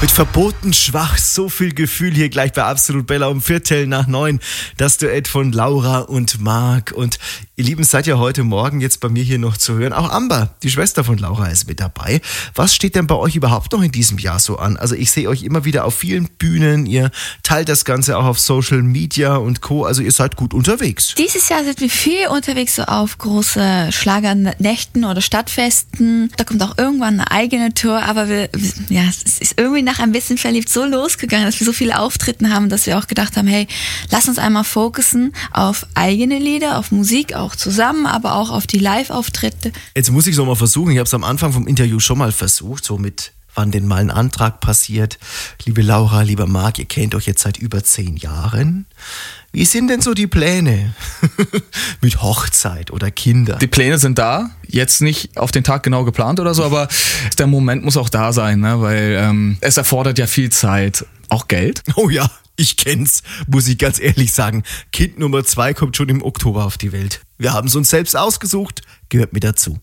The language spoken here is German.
Mit verboten schwach, so viel Gefühl hier gleich bei Absolut Bella um 8:15. Das Duett von Laura und Marc. Und ihr Lieben, seid ja heute Morgen jetzt bei mir hier noch zu hören. Auch Amber, die Schwester von Laura, ist mit dabei. Was steht denn bei euch überhaupt noch in diesem Jahr so an? Also ich sehe euch immer wieder auf vielen Bühnen. Ihr teilt das Ganze auch auf Social Media und Co. Also ihr seid gut unterwegs. Dieses Jahr sind wir viel unterwegs, so auf große Schlagernächten oder Stadtfesten. Da kommt auch irgendwann eine eigene Tour, aber es ist irgendwie nach ein bisschen verliebt so losgegangen, dass wir so viele Auftritte haben, dass wir auch gedacht haben, hey, lass uns einmal fokussen auf eigene Lieder, auf Musik, auch zusammen, aber auch auf die Live-Auftritte. Jetzt muss ich es mal versuchen. Ich habe es am Anfang vom Interview schon mal versucht, so mit wann denn mal ein Antrag passiert. Liebe Laura, lieber Marc, ihr kennt euch jetzt seit über 10 Jahren. Wie sind denn so die Pläne mit Hochzeit oder Kinder? Die Pläne sind da, jetzt nicht auf den Tag genau geplant oder so, aber der Moment muss auch da sein, ne? Weil es erfordert ja viel Zeit, auch Geld. Oh ja, ich kenn's, muss ich ganz ehrlich sagen. Kind Nummer 2 kommt schon im Oktober auf die Welt. Wir haben es uns selbst ausgesucht, gehört mit dazu.